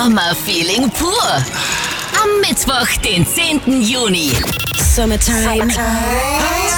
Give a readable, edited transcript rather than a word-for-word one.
Sommerfeeling pur. Am Mittwoch, den 10. Juni. Summertime.